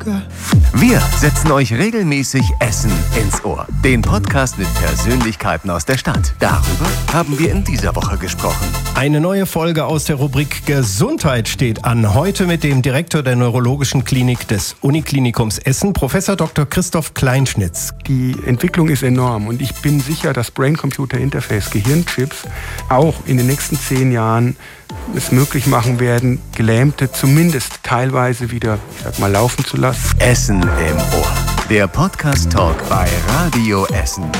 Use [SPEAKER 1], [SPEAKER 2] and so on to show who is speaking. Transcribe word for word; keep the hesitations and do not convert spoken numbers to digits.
[SPEAKER 1] Burger.
[SPEAKER 2] Wir setzen euch regelmäßig Essen ins Ohr. Den Podcast mit Persönlichkeiten aus der Stadt. Darüber haben wir in dieser Woche gesprochen.
[SPEAKER 1] Eine neue Folge aus der Rubrik Gesundheit steht an. Heute mit dem Direktor der Neurologischen Klinik des Uniklinikums Essen, Professor Doktor Christoph Kleinschnitz.
[SPEAKER 3] Die Entwicklung ist enorm und ich bin sicher, dass Brain-Computer-Interface, Gehirnchips, auch in den nächsten zehn Jahren es möglich machen werden, Gelähmte zumindest teilweise wieder, ich sag mal, laufen zu lassen.
[SPEAKER 2] Essen im Ohr. Der Podcast-Talk bei Radio Essen.